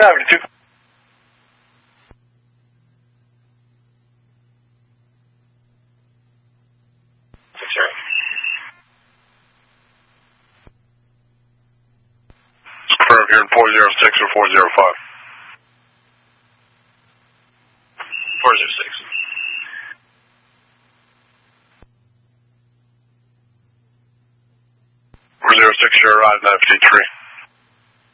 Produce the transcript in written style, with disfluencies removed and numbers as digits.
72. 60. Confirm here in 406 or 405. 406. 406, you're arrived 953.